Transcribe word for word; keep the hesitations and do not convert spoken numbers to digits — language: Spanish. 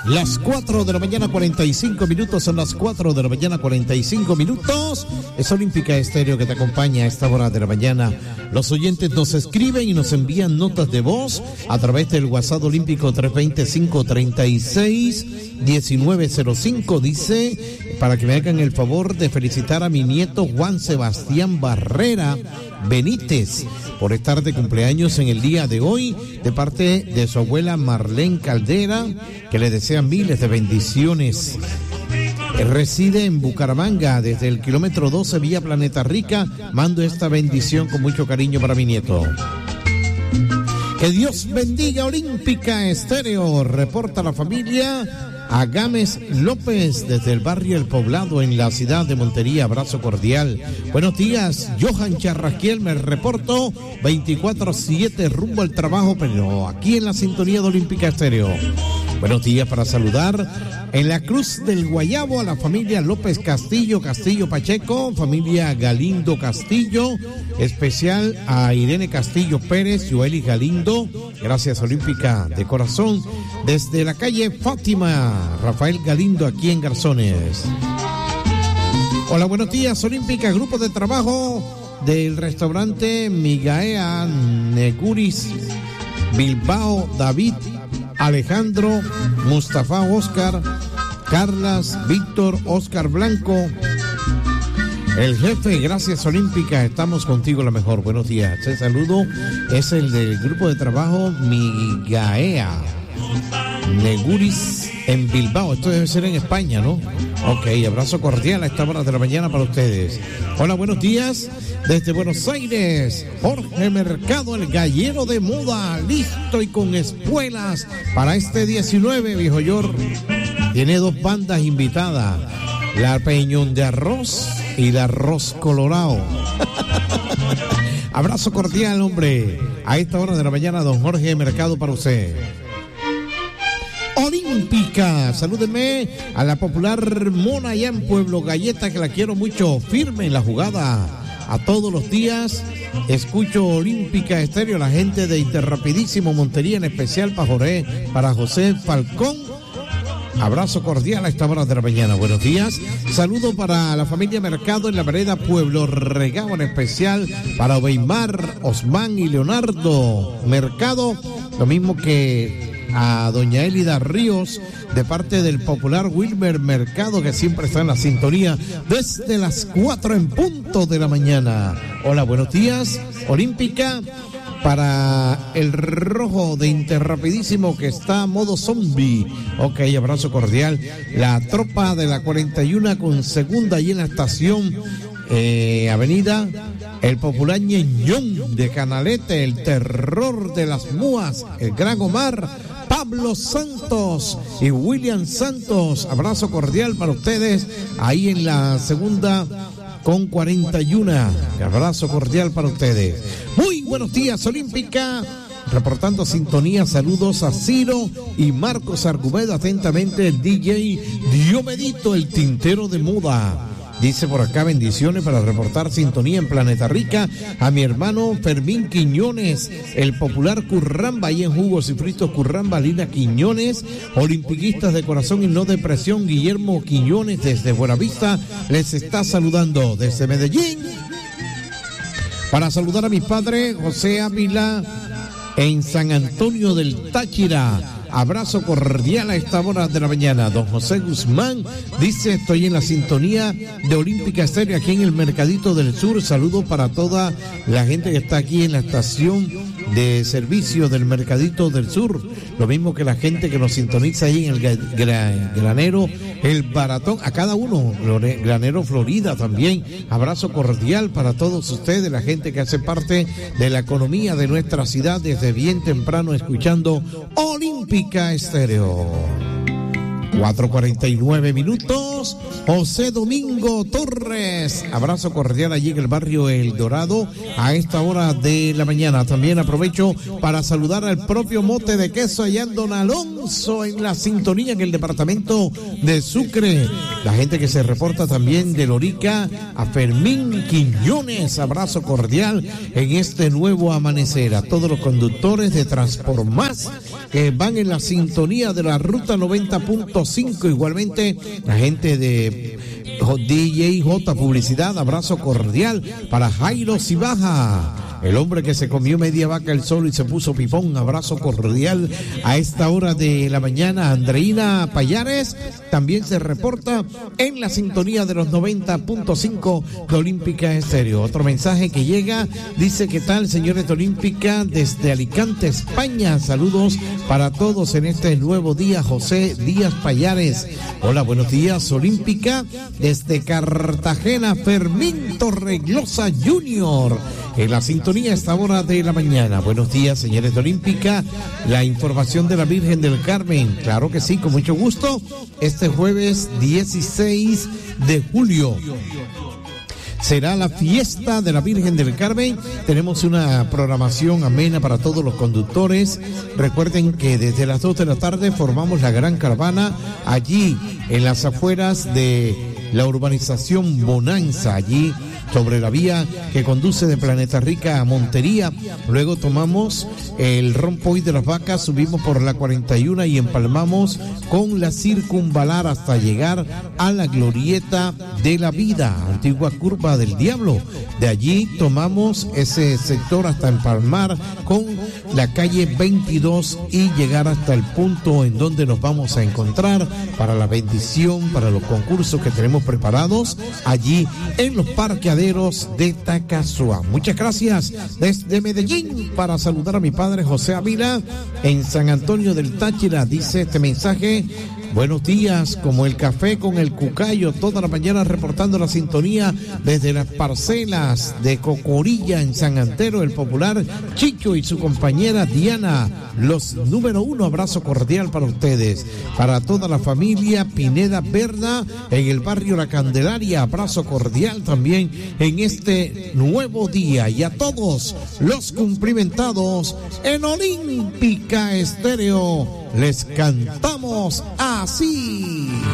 Las cuatro de la mañana, cuarenta y cinco minutos, son las cuatro de la mañana, cuarenta y cinco minutos. Es Olímpica Estéreo que te acompaña a esta hora de la mañana. Los oyentes nos escriben y nos envían notas de voz a través del WhatsApp olímpico tres dos cinco, tres seis, uno nueve cero cinco. Dice, para que me hagan el favor de felicitar a mi nieto Juan Sebastián Barrera Benítez por estar de cumpleaños en el día de hoy, de parte de su abuela Marlene Caldera, que le desea miles de bendiciones. Reside en Bucaramanga, desde el kilómetro doce, vía Planeta Rica. Mando esta bendición con mucho cariño para mi nieto. Que Dios bendiga Olímpica Estéreo. Reporta la familia Agames López desde el barrio El Poblado en la ciudad de Montería. Abrazo cordial. Buenos días, Johan Charrasquiel, me reporto veinticuatro siete rumbo al trabajo, pero aquí en la sintonía de Olímpica Estéreo. Buenos días para saludar en la Cruz del Guayabo a la familia López Castillo, Castillo Pacheco, familia Galindo Castillo, especial a Irene Castillo Pérez, Joeli Galindo. Gracias Olímpica de corazón. Desde la calle Fátima, Rafael Galindo aquí en Garzones. Hola, buenos días Olímpica, grupo de trabajo del restaurante Migaea Neguris, Bilbao, David, Alejandro, Mustafa, Oscar, Carlas, Víctor, Oscar Blanco, el jefe. Gracias Olímpica, estamos contigo la mejor. Buenos días, ese saludo es el del grupo de trabajo Migaea Neguris en Bilbao. Esto debe ser en España, ¿no? Ok, abrazo cordial a esta hora de la mañana para ustedes. Hola, buenos días desde Buenos Aires, Jorge Mercado, el gallero de moda, listo y con espuelas para este diecinueve, viejo Yor. Tiene dos bandas invitadas, la Peñón de Arroz y la Arroz Colorado. Abrazo cordial, hombre, a esta hora de la mañana, don Jorge Mercado, para usted. Olímpica, salúdeme a la popular Mona allá en Pueblo Galleta, que la quiero mucho, firme en la jugada. A todos los días escucho Olímpica Estéreo, la gente de Interrapidísimo Montería, en especial para Jorge, para José Falcón. Abrazo cordial a esta hora de la mañana. Buenos días. Saludo para la familia Mercado en la vereda Pueblo Regao, en especial para Obeimar, Osman y Leonardo Mercado. Lo mismo que a doña Elida Ríos, de parte del popular Wilmer Mercado, que siempre está en la sintonía desde las cuatro en punto de la mañana. Hola, buenos días, Olímpica. Para el rojo de Interrapidísimo, que está a modo zombie. Ok, abrazo cordial. La tropa de la cuarenta y uno con segunda y en la estación eh, Avenida el popular Ñeñón de Canalete, el terror de las múas, el gran Omar, Pablo Santos y William Santos. Abrazo cordial para ustedes ahí en la segunda con cuarenta y uno. Abrazo cordial para ustedes. Muy buenos días, Olímpica. Reportando sintonía, saludos a Ciro y Marcos Argumedo. Atentamente el D J Diomedito, el tintero de moda. Dice por acá, bendiciones para reportar sintonía en Planeta Rica a mi hermano Fermín Quiñones, el popular Curramba, ahí en Jugos y Fritos Curramba, Lina Quiñones, olimpiquistas de corazón y no de presión, Guillermo Quiñones desde Buenavista, les está saludando desde Medellín. Para saludar a mi padre José Ávila en San Antonio del Táchira. Abrazo cordial a esta hora de la mañana. Don José Guzmán dice, estoy en la sintonía de Olímpica Estéreo aquí en el Mercadito del Sur. Saludos para toda la gente que está aquí en la estación de servicio del Mercadito del Sur. Lo mismo que la gente que nos sintoniza ahí en el granero, el Baratón, a cada uno, Granero Florida también. Abrazo cordial para todos ustedes, la gente que hace parte de la economía de nuestra ciudad desde bien temprano escuchando Olímpica Estéreo. cuatro cuarenta y nueve minutos. José Domingo Torres, abrazo cordial allí en el barrio El Dorado a esta hora de la mañana. También aprovecho para saludar al propio Mote de Queso allá en Don Alonso, en la sintonía en el departamento de Sucre. La gente que se reporta también de Lorica, a Fermín Quiñones, abrazo cordial en este nuevo amanecer. A todos los conductores de Transformás que van en la sintonía de la ruta noventa punto cinco, igualmente la gente de D J J Publicidad, abrazo cordial para Jairo Cibaja, el hombre que se comió media vaca el solo y se puso pipón, abrazo cordial a esta hora de la mañana. Andreina Payares también se reporta en la sintonía de los noventa punto cinco de Olímpica Estéreo. Otro mensaje que llega, dice: ¿qué tal, señores de Olímpica? Desde Alicante, España, saludos para todos en este nuevo día. José Díaz Payares. Hola, buenos días, Olímpica. Desde Cartagena, Fermín Torreglosa junior en la sintonía a esta hora de la mañana. Buenos días, señores de Olímpica. La información de la Virgen del Carmen, claro que sí, con mucho gusto. Este jueves dieciséis de julio será la fiesta de la Virgen del Carmen. Tenemos una programación amena para todos los conductores. Recuerden que desde las dos de la tarde formamos la gran caravana allí en las afueras de la urbanización Bonanza, allí sobre la vía que conduce de Planeta Rica a Montería. Luego tomamos el Rompoy de las Vacas, subimos por la cuarenta y uno y empalmamos con la Circunvalar hasta llegar a la Glorieta de la Vida, antigua curva del Diablo. De allí tomamos ese sector hasta empalmar con la calle veintidós y llegar hasta el punto en donde nos vamos a encontrar para la bendición, para los concursos que tenemos preparados allí en los parqueaderos de Tacazúa. Muchas gracias desde Medellín para saludar a mi padre José Ávila en San Antonio del Táchira. Dice este mensaje: buenos días, como el café con el cucayo, toda la mañana reportando la sintonía desde las parcelas de Cocorilla en San Antero, el popular Chicho y su compañera Diana, los número uno. Abrazo cordial para ustedes, para toda la familia Pineda Berna en el barrio La Candelaria, abrazo cordial también en este nuevo día, y a todos los cumplimentados en Olímpica Estéreo les cantamos así.